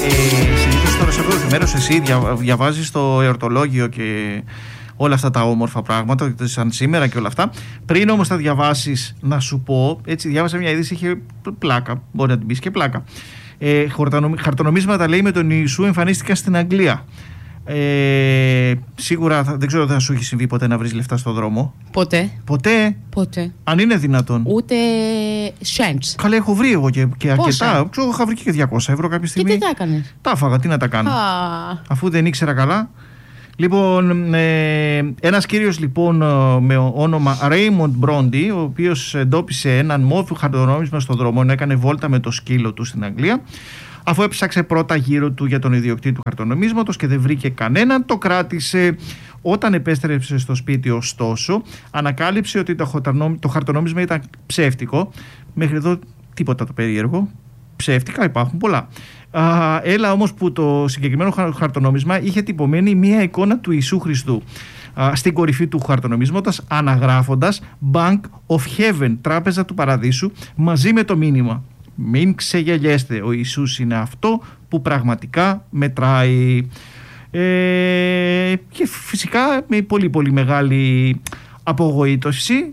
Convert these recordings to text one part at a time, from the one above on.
συνήθως τώρα σε αυτό το μέρος εσύ διαβάζεις το εορτολόγιο και όλα αυτά τα όμορφα πράγματα, σαν σήμερα και όλα αυτά. Πριν όμως τα διαβάσεις, να σου πω, έτσι διάβασα μια είδηση, είχε πλάκα, μπορεί να την πεις και πλάκα. Χαρτονομίσματα, λέει, με τον Ιησού εμφανίστηκαν στην Αγγλία. Σίγουρα δεν ξέρω αν θα σου έχει συμβεί ποτέ να βρεις λεφτά στον δρόμο. Ποτέ. Αν είναι δυνατόν. Ούτε cents. Καλά, έχω βρει εγώ και αρκετά. Ξέρω, είχα βρει και 200 ευρώ κάποια στιγμή. Και τι τα έκανες? Τα έφαγα, τι να τα κάνω. Αφού δεν ήξερα καλά. Λοιπόν, ένας κύριος λοιπόν με όνομα Raymond Bronte, ο οποίος εντόπισε έναν μόφιο χαρτονόμισμα στον δρόμο, έκανε βόλτα με το σκύλο του στην Αγγλία. Αφού έψαξε πρώτα γύρω του για τον ιδιοκτήτη του χαρτονομίσματος και δεν βρήκε κανέναν, το κράτησε. Όταν επέστρεψε στο σπίτι, ωστόσο, ανακάλυψε ότι το χαρτονόμισμα ήταν ψεύτικο. Μέχρι εδώ τίποτα το περίεργο. Ψεύτικα υπάρχουν πολλά. Έλα όμως που το συγκεκριμένο χαρτονόμισμα είχε τυπωμένη μία εικόνα του Ιησού Χριστού στην κορυφή του χαρτονομίσματος, αναγράφοντας Bank of Heaven, τράπεζα του παραδείσου, μαζί με το μήνυμα: μην ξεγελιέστε, ο Ιησούς είναι αυτό που πραγματικά μετράει. Και φυσικά με πολύ πολύ μεγάλη απογοήτευση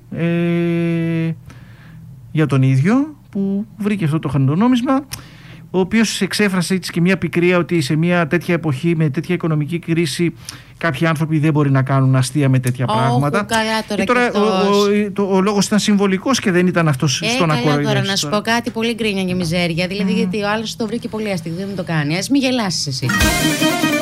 για τον ίδιο που βρήκε αυτό το χαρτονόμισμα, ο οποίος εξέφρασε έτσι και μια πικρία ότι σε μια τέτοια εποχή με τέτοια οικονομική κρίση κάποιοι άνθρωποι δεν μπορεί να κάνουν αστεία με τέτοια πράγματα. Καλά, τώρα ο λόγος ήταν συμβολικός και δεν ήταν αυτός στον ακροατή. Τώρα να σου πω κάτι πολύ γκρίνια και μιζέρια. Δηλαδή γιατί ο άλλος το βρήκε πολύ αστείο, δεν το κάνει. Ας μην γελάσεις εσύ.